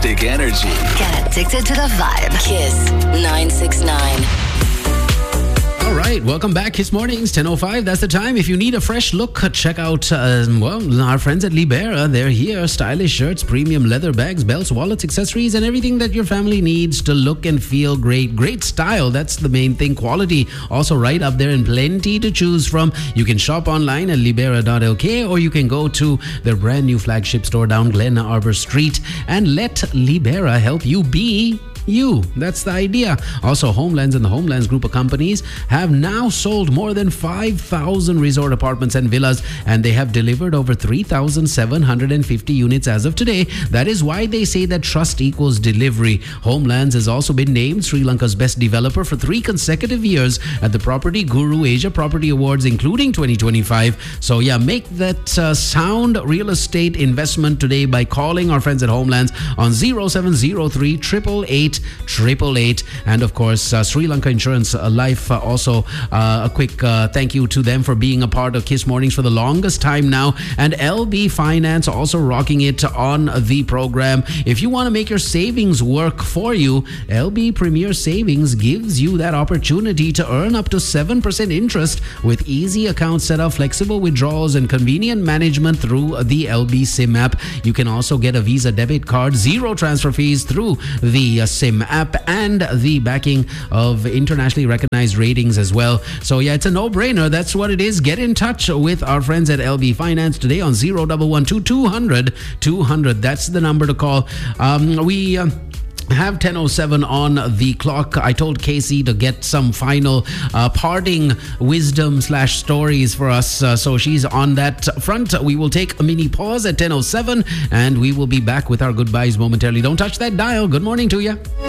Fantastic energy. Get addicted to the vibe. Kiss 969. All right, welcome back. Kiss Mornings, 10:05. That's the time. If you need a fresh look, check out, our friends at Libera. They're here. Stylish shirts, premium leather bags, belts, wallets, accessories, and everything that your family needs to look and feel great. Great style. That's the main thing. Quality also right up there and plenty to choose from. You can shop online at libera.lk or you can go to their brand new flagship store down Glen Arbor Street and let Libera help you be you. That's the idea. Also, Homelands and the Homelands group of companies have now sold more than 5,000 resort apartments and villas, and they have delivered over 3,750 units as of today. That is why they say that trust equals delivery. Homelands has also been named Sri Lanka's best developer for 3 consecutive years at the Property Guru Asia Property Awards, including 2025. So yeah, make that sound real estate investment today by calling our friends at Homelands on 0703 888 888. And of course, Sri Lanka Insurance Life, also a quick thank you to them for being a part of Kiss Mornings for the longest time now. And LB Finance also rocking it on the program. If you want to make your savings work for you, LB Premier Savings gives you that opportunity to earn up to 7% interest with easy account setup, flexible withdrawals, and convenient management through the LB SIM app. You can also get a Visa debit card, 0 transfer fees through the SIM app, and the backing of internationally recognized ratings as well. So yeah, it's a no-brainer. That's what it is. Get in touch with our friends at LB Finance today on 0112 200 200. That's the number to call. We have 10:07 on the clock. I told Casey to get some final parting wisdom / stories for us. So she's on that front. We will take a mini pause at 10:07 and we will be back with our goodbyes momentarily. Don't touch that dial. Good morning to you.